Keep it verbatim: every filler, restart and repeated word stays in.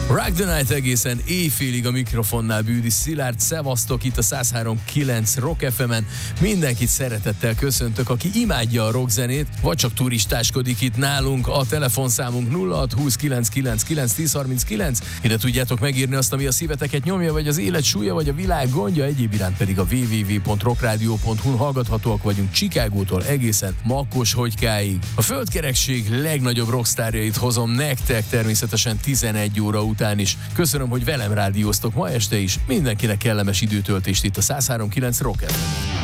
Rock the Night egészen éjfélig a mikrofonnál bűdi Szilárd, szevasztok itt a száz három kilenc Rock ef emen. Mindenkit szeretettel köszöntök, aki imádja a rockzenét, vagy csak turistáskodik itt nálunk. A telefonszámunk nulla hat húsz kilenc kilenc kilenc tíz harminckilenc. Ide tudjátok megírni azt, ami a szíveteket nyomja, vagy az élet súlya, vagy a világ gondja. Egyéb iránt pedig a double-u double-u double-u pont rockradio pont hu-n hallgathatóak vagyunk Chicagótól egészen Makkos-Hogykáig. A földkerekség legnagyobb rockstárjait hozom nektek természetesen tizenegy óra után is. Köszönöm, hogy velem rádióztok ma este is. Mindenkinek kellemes időtöltést itt a száz három kilenc Rock ef emen.